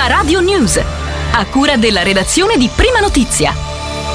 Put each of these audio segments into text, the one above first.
Prima Radio News, a cura della redazione di Prima Notizia.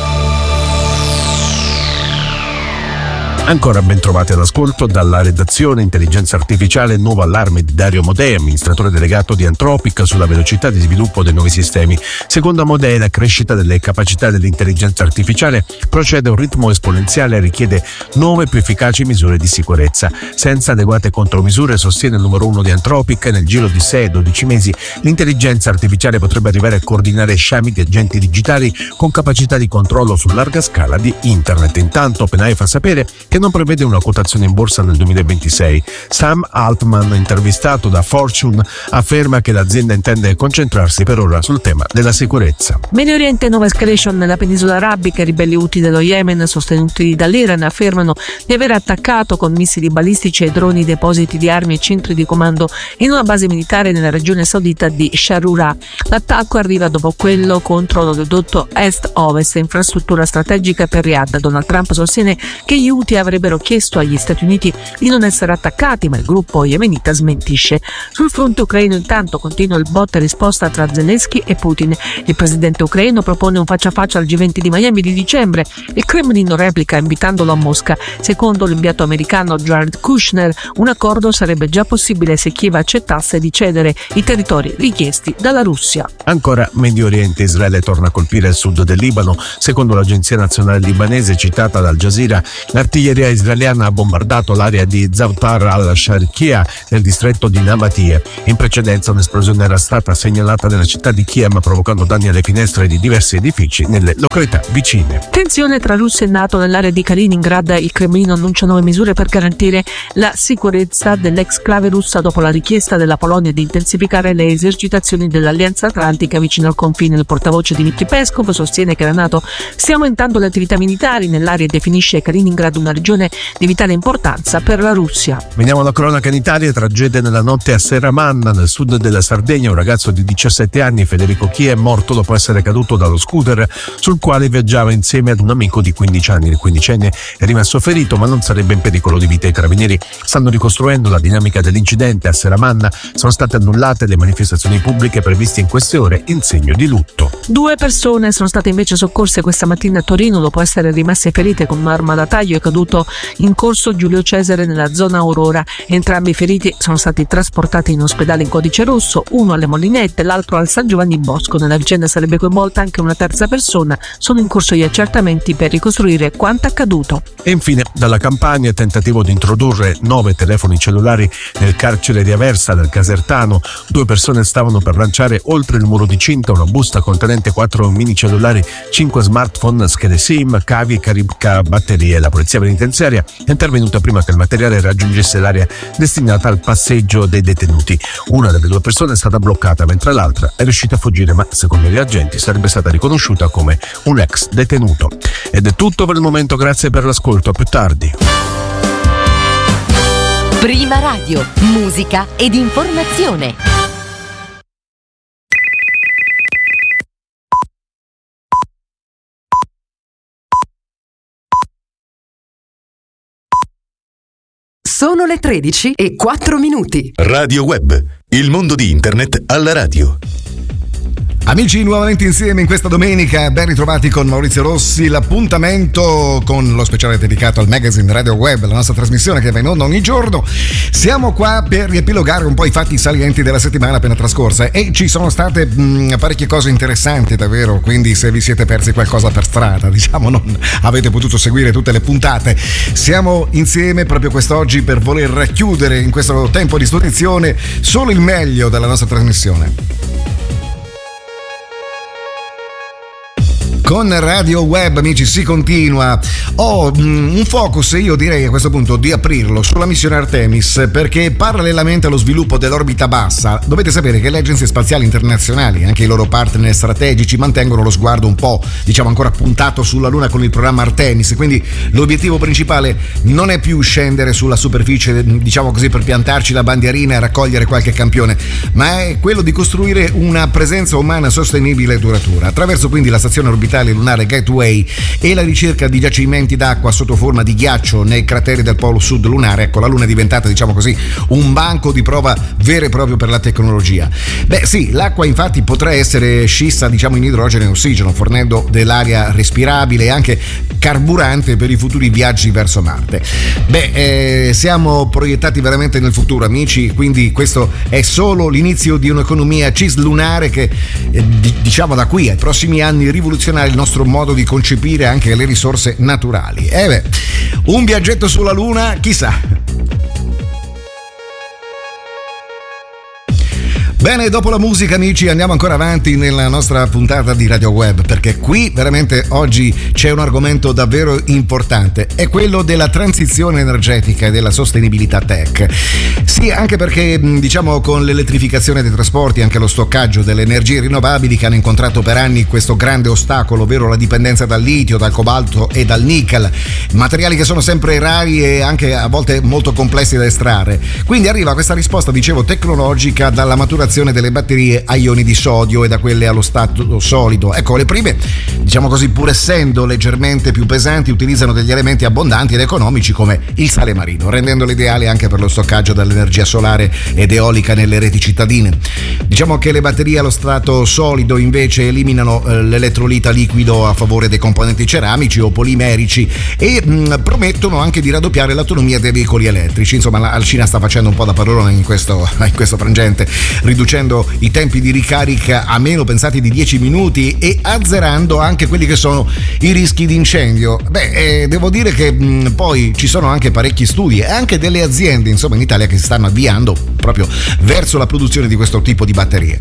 Ancora ben trovati all'ascolto dalla redazione Intelligenza Artificiale, nuovo allarme di Dario Amodei, amministratore delegato di Anthropic, sulla velocità di sviluppo dei nuovi sistemi. Secondo Amodei, la crescita delle capacità dell'intelligenza artificiale procede a un ritmo esponenziale e richiede nuove più efficaci misure di sicurezza. Senza adeguate contromisure, sostiene il numero uno di Anthropic, nel giro di 6-12 mesi l'intelligenza artificiale potrebbe arrivare a coordinare sciami di agenti digitali con capacità di controllo su larga scala di Internet. Intanto OpenAI fa sapere che non prevede una quotazione in borsa nel 2026. Sam Altman, intervistato da Fortune, afferma che l'azienda intende concentrarsi per ora sul tema della sicurezza. Medio Oriente, nuova escalation nella penisola arabica. I ribelli Houthi dello Yemen, sostenuti dall'Iran, affermano di aver attaccato con missili balistici e droni depositi di armi e centri di comando in una base militare nella regione saudita di Sharura. L'attacco arriva dopo quello contro l'oleodotto est-ovest, infrastruttura strategica per Riyadh. Donald Trump sostiene che gli Houthi avrebbero chiesto agli Stati Uniti di non essere attaccati, ma il gruppo yemenita smentisce. Sul fronte ucraino intanto continua il botta e risposta tra Zelensky e Putin. Il presidente ucraino propone un faccia a faccia al G20 di Miami di dicembre. Il Cremlino replica invitandolo a Mosca. Secondo l'inviato americano Jared Kushner, un accordo sarebbe già possibile se Kiev accettasse di cedere i territori richiesti dalla Russia. Ancora Medio Oriente, Israele torna a colpire il sud del Libano. Secondo l'agenzia nazionale libanese citata dal Jazeera, l'artiglieria israeliana ha bombardato l'area di Zawtar al-Sharqiya nel distretto di Nabatie. In precedenza un'esplosione era stata segnalata nella città di Kiev, provocando danni alle finestre di diversi edifici nelle località vicine. Tensione tra Russia e NATO nell'area di Kaliningrad. Il Cremlino annuncia nuove misure per garantire la sicurezza dell'exclave russa dopo la richiesta della Polonia di intensificare le esercitazioni dell'Alleanza Atlantica vicino al confine. Il portavoce Dmitry Peskov sostiene che la NATO stia aumentando le attività militari nell'area e definisce Kaliningrad una regione di vitale importanza per la Russia. Veniamo alla cronaca in Italia. Tragedia nella notte a Serramanna, nel sud della Sardegna. Un ragazzo di 17 anni, Federico Chia, è morto dopo essere caduto dallo scooter sul quale viaggiava insieme ad un amico di 15 anni. Il quindicenne è rimasto ferito, ma non sarebbe in pericolo di vita. I carabinieri stanno ricostruendo la dinamica dell'incidente. A Serramanna sono state annullate le manifestazioni pubbliche previste in queste ore in segno di lutto. 2 persone sono state invece soccorse questa mattina a Torino dopo essere rimaste ferite con un'arma da taglio. È caduto in corso Giulio Cesare nella zona Aurora. Entrambi i feriti sono stati trasportati in ospedale in codice rosso, uno alle Molinette, l'altro al San Giovanni Bosco. Nella vicenda sarebbe coinvolta anche una terza persona. Sono in corso gli accertamenti per ricostruire quanto accaduto. E infine dalla Campania, tentativo di introdurre 9 telefoni cellulari nel carcere di Aversa del Casertano. 2 persone stavano per lanciare oltre il muro di cinta una busta contenente 4 mini cellulari, 5 smartphone, schede SIM, cavi e caricabatterie. La polizia penitenziaria è intervenuta prima che il materiale raggiungesse l'area destinata al passeggio dei detenuti. Una delle 2 persone è stata bloccata mentre l'altra è riuscita a fuggire, ma secondo gli agenti sarebbe stata riconosciuta come un ex detenuto. Ed è tutto per il momento, grazie per l'ascolto, a più tardi. Prima Radio, musica ed informazione. Sono le 13:04. Radio Web, il mondo di Internet alla radio. Amici, nuovamente insieme in questa domenica, ben ritrovati con Maurizio Rossi. L'appuntamento con lo speciale dedicato al magazine Radio Web, la nostra trasmissione che va in onda ogni giorno. Siamo qua per riepilogare un po' i fatti salienti della settimana appena trascorsa e ci sono state parecchie cose interessanti, davvero, quindi se vi siete persi qualcosa per strada, diciamo, non avete potuto seguire tutte le puntate, siamo insieme proprio quest'oggi per voler racchiudere in questo tempo a disposizione solo il meglio della nostra trasmissione. Con Radio Web, amici, si continua. Ho un focus, io direi a questo punto di aprirlo sulla missione Artemis, perché parallelamente allo sviluppo dell'orbita bassa dovete sapere che le agenzie spaziali internazionali, anche i loro partner strategici, mantengono lo sguardo un po', diciamo, ancora puntato sulla Luna con il programma Artemis. Quindi l'obiettivo principale non è più scendere sulla superficie, diciamo così, per piantarci la bandierina e raccogliere qualche campione, ma è quello di costruire una presenza umana sostenibile e duratura attraverso quindi la stazione orbitale orbitale lunare Gateway e la ricerca di giacimenti d'acqua sotto forma di ghiaccio nei crateri del polo sud lunare. Ecco, la Luna è diventata, diciamo così, un banco di prova vero e proprio per la tecnologia. Beh sì, l'acqua infatti potrà essere scissa, diciamo, in idrogeno e ossigeno, fornendo dell'aria respirabile e anche carburante per i futuri viaggi verso Marte. Beh, siamo proiettati veramente nel futuro, amici, quindi questo è solo l'inizio di un'economia cislunare che diciamo da qui ai prossimi anni rivoluzionerà il nostro modo di concepire anche le risorse naturali. Un viaggetto sulla Luna, chissà. Bene, dopo la musica, amici, andiamo ancora avanti nella nostra puntata di Radio Web, perché qui veramente oggi c'è un argomento davvero importante, è quello della transizione energetica e della sostenibilità tech. Sì, anche perché diciamo con l'elettrificazione dei trasporti, anche lo stoccaggio delle energie rinnovabili che hanno incontrato per anni questo grande ostacolo, ovvero la dipendenza dal litio, dal cobalto e dal nickel, materiali che sono sempre rari e anche a volte molto complessi da estrarre. Quindi arriva questa risposta, dicevo, tecnologica dalla maturazione delle batterie a ioni di sodio e da quelle allo stato solido. Ecco, le prime, diciamo così, pur essendo leggermente più pesanti, utilizzano degli elementi abbondanti ed economici come il sale marino, rendendole ideali anche per lo stoccaggio dell'energia solare ed eolica nelle reti cittadine. Diciamo che le batterie allo stato solido invece eliminano l'elettrolita liquido a favore dei componenti ceramici o polimerici e promettono anche di raddoppiare l'autonomia dei veicoli elettrici. Insomma, la Cina sta facendo un po' da padrona in questo frangente, riducendo i tempi di ricarica a meno pensati di 10 minuti e azzerando anche quelli che sono i rischi di incendio. Devo dire che poi ci sono anche parecchi studi e anche delle aziende, insomma, in Italia che si stanno avviando proprio verso la produzione di questo tipo di batterie.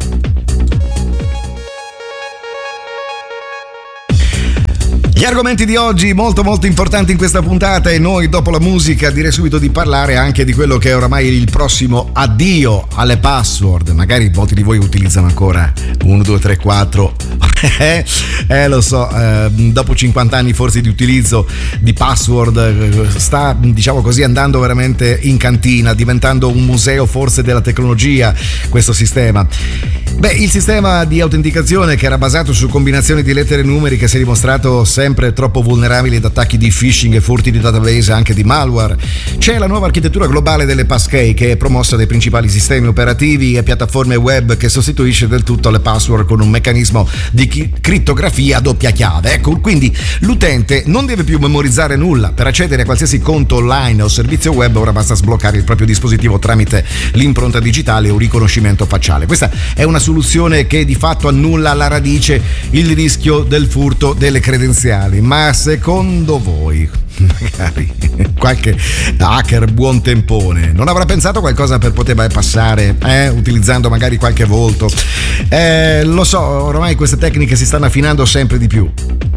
Gli argomenti di oggi molto importanti in questa puntata, e noi dopo la musica direi subito di parlare anche di quello che è oramai il prossimo addio alle password. Magari molti di voi utilizzano ancora 1, 2, 3, 4 lo so, dopo 50 anni forse di utilizzo di password sta, diciamo così, andando veramente in cantina, diventando un museo forse della tecnologia questo sistema. Il sistema di autenticazione, che era basato su combinazioni di lettere e numeri, che si è dimostrato sempre troppo vulnerabile ad attacchi di phishing e furti di database, anche di malware. C'è la nuova architettura globale delle passkey, che è promossa dai principali sistemi operativi e piattaforme web, che sostituisce del tutto le password con un meccanismo di crittografia a doppia chiave. Ecco, quindi l'utente non deve più memorizzare nulla. Per accedere a qualsiasi conto online o servizio web ora basta sbloccare il proprio dispositivo tramite l'impronta digitale o riconoscimento facciale. Questa è una soluzione che di fatto annulla alla radice il rischio del furto delle credenziali. Ma secondo voi magari qualche hacker buon tempone non avrà pensato qualcosa per poter bypassare, utilizzando magari qualche volto? Lo so, ormai queste tecniche si stanno affinando sempre di più.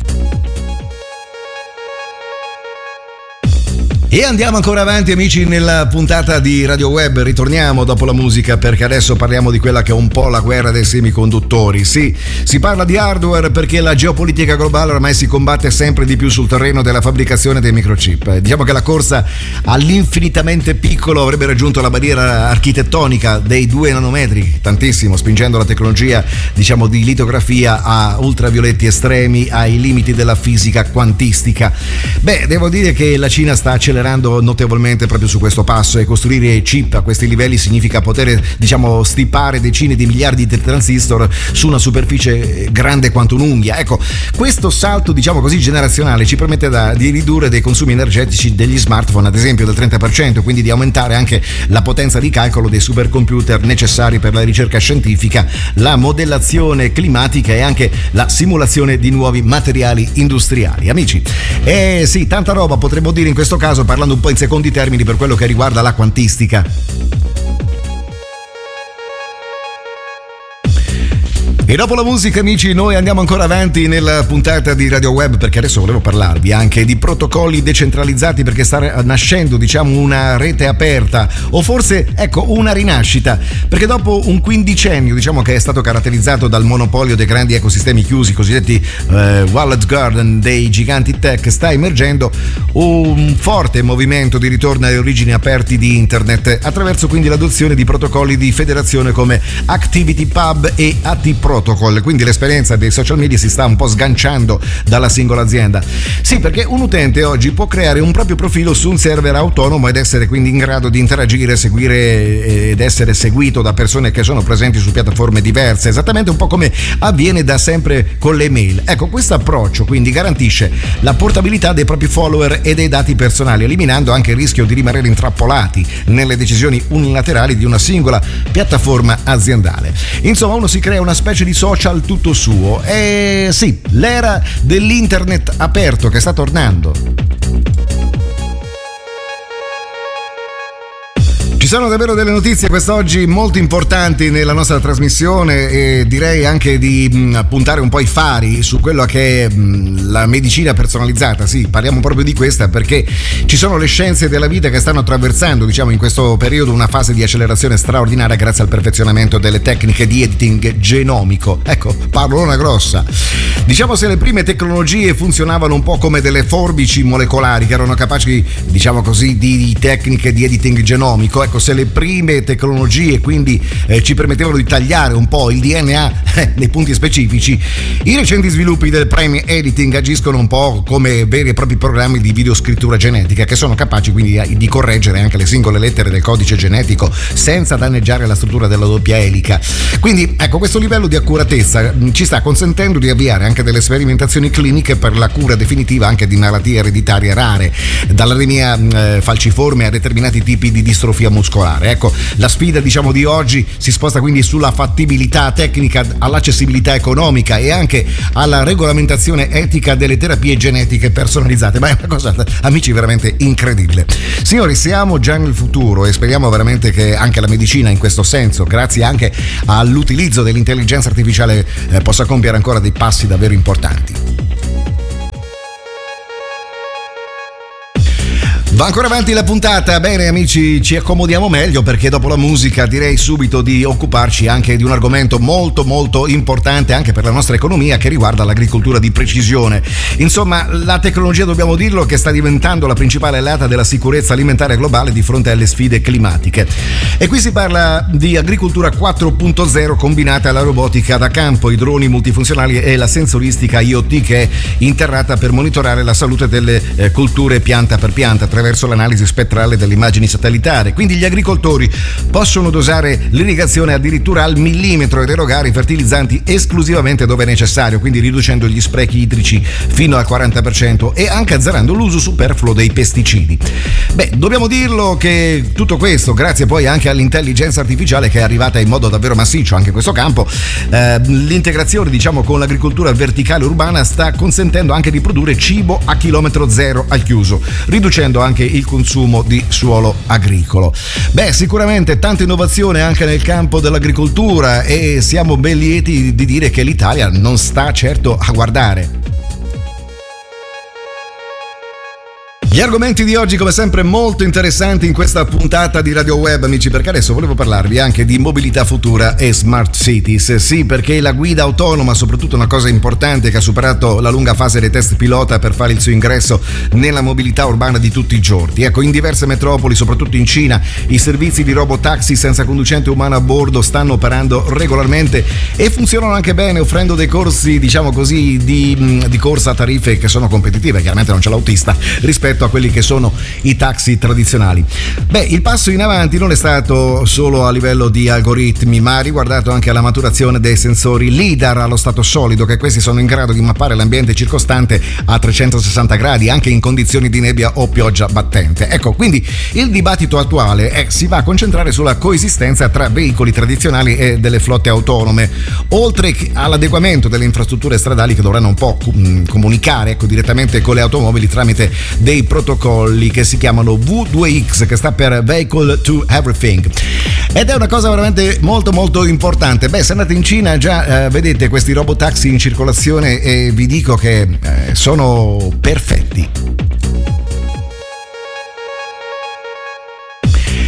E andiamo ancora avanti, amici, nella puntata di Radio Web. Ritorniamo dopo la musica, perché adesso parliamo di quella che è un po' la guerra dei semiconduttori. Sì, si parla di hardware perché la geopolitica globale ormai si combatte sempre di più sul terreno della fabbricazione dei microchip. Diciamo che la corsa all'infinitamente piccolo avrebbe raggiunto la barriera architettonica dei 2 nanometri, tantissimo, spingendo la tecnologia, diciamo, di litografia a ultravioletti estremi, ai limiti della fisica quantistica. Devo dire che la Cina sta accelerando notevolmente proprio su questo passo, e costruire chip a questi livelli significa poter, diciamo, stipare decine di miliardi di transistor su una superficie grande quanto un'unghia. Ecco, questo salto, diciamo così, generazionale ci permette di ridurre dei consumi energetici degli smartphone, ad esempio, del 30%, quindi di aumentare anche la potenza di calcolo dei supercomputer necessari per la ricerca scientifica, la modellazione climatica e anche la simulazione di nuovi materiali industriali. Amici, sì, tanta roba potremmo dire in questo caso, parlando un po' in secondi termini per quello che riguarda la quantistica. E dopo la musica, amici, noi andiamo ancora avanti nella puntata di Radio Web, perché adesso volevo parlarvi anche di protocolli decentralizzati, perché sta nascendo, diciamo, una rete aperta, o forse, ecco, una rinascita, perché dopo un quindicennio, diciamo, che è stato caratterizzato dal monopolio dei grandi ecosistemi chiusi, cosiddetti walled garden dei giganti tech, sta emergendo un forte movimento di ritorno alle origini aperti di internet, attraverso quindi l'adozione di protocolli di federazione come ActivityPub e AT Protocol. protocol, quindi l'esperienza dei social media si sta un po' sganciando dalla singola azienda. Sì, perché un utente oggi può creare un proprio profilo su un server autonomo ed essere quindi in grado di interagire, seguire ed essere seguito da persone che sono presenti su piattaforme diverse, esattamente un po' come avviene da sempre con le mail. Ecco, questo approccio quindi garantisce la portabilità dei propri follower e dei dati personali, eliminando anche il rischio di rimanere intrappolati nelle decisioni unilaterali di una singola piattaforma aziendale. Insomma, uno si crea una specie di social tutto suo. E sì, l'era dell'internet aperto che sta tornando. Ci sono davvero delle notizie quest'oggi molto importanti nella nostra trasmissione e direi anche di puntare un po' i fari su quello che è la medicina personalizzata. Sì, parliamo proprio di questa perché ci sono le scienze della vita che stanno attraversando, diciamo, in questo periodo una fase di accelerazione straordinaria grazie al perfezionamento delle tecniche di editing genomico. Ecco, parolona grossa. Diciamo, se le prime tecnologie funzionavano un po' come delle forbici molecolari che erano capaci, diciamo così, di tecniche di editing genomico, ecco, se le prime tecnologie quindi ci permettevano di tagliare un po' il DNA nei punti specifici, i recenti sviluppi del prime editing agiscono un po' come veri e propri programmi di videoscrittura genetica che sono capaci quindi di correggere anche le singole lettere del codice genetico senza danneggiare la struttura della doppia elica. Quindi ecco, questo livello di accuratezza ci sta consentendo di avviare anche delle sperimentazioni cliniche per la cura definitiva anche di malattie ereditarie rare, dall'anemia falciforme a determinati tipi di distrofia muscolare. Ecco, la sfida, diciamo, di oggi si sposta quindi sulla fattibilità tecnica, all'accessibilità economica e anche alla regolamentazione etica delle terapie genetiche personalizzate. Ma è una cosa, amici, veramente incredibile. Signori, siamo già nel futuro e speriamo veramente che anche la medicina in questo senso, grazie anche all'utilizzo dell'intelligenza artificiale, possa compiere ancora dei passi davvero importanti. Va ancora avanti la puntata. Bene, amici, ci accomodiamo meglio perché dopo la musica direi subito di occuparci anche di un argomento molto molto importante anche per la nostra economia, che riguarda l'agricoltura di precisione. Insomma, la tecnologia, dobbiamo dirlo, che sta diventando la principale alleata della sicurezza alimentare globale di fronte alle sfide climatiche. E qui si parla di agricoltura 4.0 combinata alla robotica da campo, i droni multifunzionali e la sensoristica IoT che è interrata per monitorare la salute delle colture pianta per pianta attraverso l'analisi spettrale delle immagini satellitari. Quindi gli agricoltori possono dosare l'irrigazione addirittura al millimetro ed erogare i fertilizzanti esclusivamente dove è necessario, quindi riducendo gli sprechi idrici fino al 40% e anche azzerando l'uso superfluo dei pesticidi. Beh, dobbiamo dirlo che tutto questo grazie poi anche all'intelligenza artificiale che è arrivata in modo davvero massiccio anche in questo campo. L'integrazione, diciamo, con l'agricoltura verticale urbana sta consentendo anche di produrre cibo a chilometro zero al chiuso, riducendo anche il consumo di suolo agricolo. Beh, sicuramente tanta innovazione anche nel campo dell'agricoltura e siamo ben lieti di dire che l'Italia non sta certo a guardare. Gli argomenti di oggi, come sempre, molto interessanti in questa puntata di Radio Web, amici, perché adesso volevo parlarvi anche di mobilità futura e smart cities. Sì, perché la guida autonoma, soprattutto una cosa importante che ha superato la lunga fase dei test pilota per fare il suo ingresso nella mobilità urbana di tutti i giorni. Ecco, in diverse metropoli, soprattutto in Cina, i servizi di robotaxi senza conducente umano a bordo stanno operando regolarmente e funzionano anche bene, offrendo dei corsi, diciamo così, di corsa a tariffe che sono competitive, chiaramente non c'è l'autista, rispetto a quelli che sono i taxi tradizionali. Beh, il passo in avanti non è stato solo a livello di algoritmi, ma ha riguardato anche la maturazione dei sensori LIDAR allo stato solido, che questi sono in grado di mappare l'ambiente circostante a 360 gradi anche in condizioni di nebbia o pioggia battente. Ecco, quindi il dibattito attuale si va a concentrare sulla coesistenza tra veicoli tradizionali e delle flotte autonome, oltre all'adeguamento delle infrastrutture stradali che dovranno un po' comunicare, ecco, direttamente con le automobili tramite dei protocolli che si chiamano V2X, che sta per Vehicle to Everything, ed è una cosa veramente molto molto importante. Beh, se andate in Cina già vedete questi robotaxi in circolazione e vi dico che sono perfetti.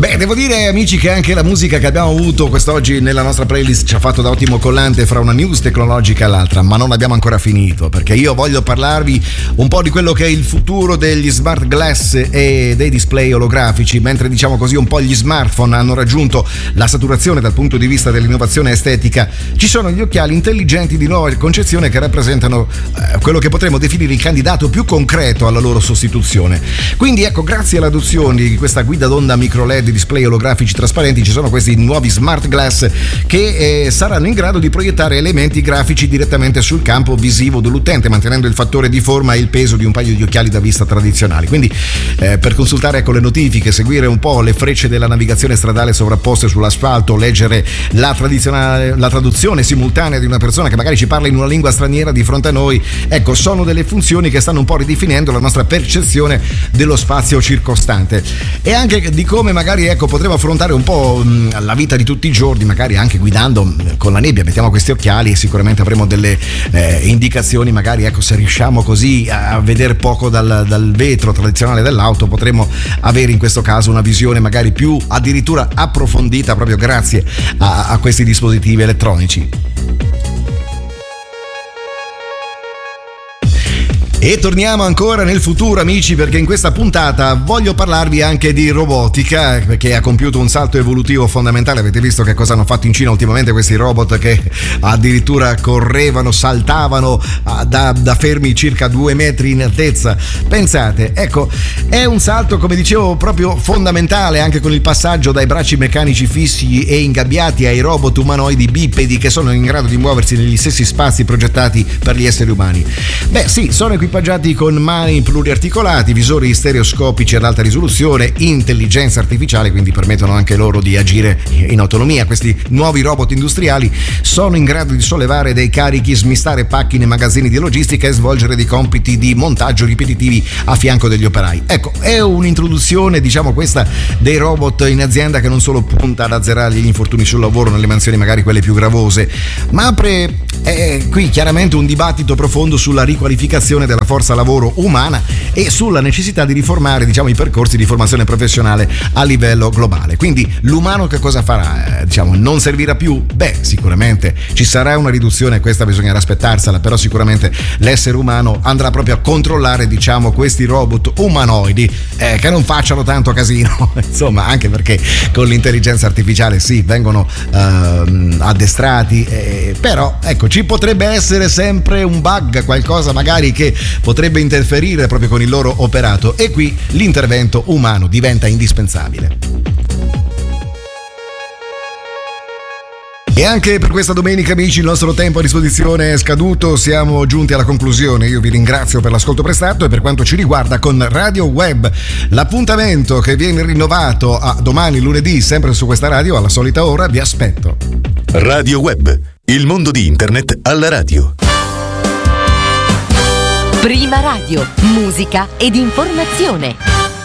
Beh, devo dire, amici, che anche la musica che abbiamo avuto quest'oggi nella nostra playlist ci ha fatto da ottimo collante fra una news tecnologica e l'altra, ma non abbiamo ancora finito, perché io voglio parlarvi un po' di quello che è il futuro degli smart glass e dei display olografici, mentre diciamo così un po' gli smartphone hanno raggiunto la saturazione dal punto di vista dell'innovazione estetica. Ci sono gli occhiali intelligenti di nuova concezione che rappresentano quello che potremmo definire il candidato più concreto alla loro sostituzione. Quindi ecco, grazie all'adozione di questa guida d'onda micro LED di display olografici trasparenti, ci sono questi nuovi smart glass che saranno in grado di proiettare elementi grafici direttamente sul campo visivo dell'utente, mantenendo il fattore di forma e il peso di un paio di occhiali da vista tradizionali. Quindi per consultare ecco le notifiche, seguire un po' le frecce della navigazione stradale sovrapposte sull'asfalto, leggere la traduzione simultanea di una persona che magari ci parla in una lingua straniera di fronte a noi, ecco, sono delle funzioni che stanno un po' ridefinendo la nostra percezione dello spazio circostante e anche di come magari ecco potremo affrontare un po' la vita di tutti i giorni, magari anche guidando con la nebbia. Mettiamo questi occhiali e sicuramente avremo delle indicazioni, magari ecco, se riusciamo così a vedere poco dal vetro tradizionale dell'auto, potremo avere in questo caso una visione magari più addirittura approfondita proprio grazie a questi dispositivi elettronici. E torniamo ancora nel futuro, amici, perché in questa puntata voglio parlarvi anche di robotica, che ha compiuto un salto evolutivo fondamentale. Avete visto che cosa hanno fatto in Cina ultimamente questi robot che addirittura correvano, saltavano da fermi circa 2 metri in altezza. Pensate, ecco, è un salto, come dicevo, proprio fondamentale, anche con il passaggio dai bracci meccanici fissi e ingabbiati ai robot umanoidi bipedi che sono in grado di muoversi negli stessi spazi progettati per gli esseri umani. Beh sì, sono equipaggiati con mani pluriarticolati, visori stereoscopici ad alta risoluzione, intelligenza artificiale, quindi permettono anche loro di agire in autonomia. Questi nuovi robot industriali sono in grado di sollevare dei carichi, smistare pacchi nei magazzini di logistica e svolgere dei compiti di montaggio ripetitivi a fianco degli operai. Ecco, è un'introduzione, diciamo questa, dei robot in azienda che non solo punta ad azzerare gli infortuni sul lavoro nelle mansioni magari quelle più gravose, ma apre qui chiaramente un dibattito profondo sulla riqualificazione della forza lavoro umana e sulla necessità di riformare, diciamo, i percorsi di formazione professionale a livello globale. Quindi l'umano che cosa farà? Diciamo, non servirà più? Beh, sicuramente ci sarà una riduzione, questa bisognerà aspettarsela, però sicuramente l'essere umano andrà proprio a controllare, diciamo, questi robot umanoidi che non facciano tanto casino, insomma, anche perché con l'intelligenza artificiale sì, vengono addestrati, però ecco, ci potrebbe essere sempre un bug, qualcosa magari che potrebbe interferire proprio con il loro operato, e qui l'intervento umano diventa indispensabile. E anche per questa domenica, amici, il nostro tempo a disposizione è scaduto, siamo giunti alla conclusione. Io vi ringrazio per l'ascolto prestato e per quanto ci riguarda con Radio Web l'appuntamento che viene rinnovato a domani lunedì, sempre su questa radio alla solita ora, vi aspetto. Radio Web, il mondo di internet alla radio. Prima Radio, musica ed informazione.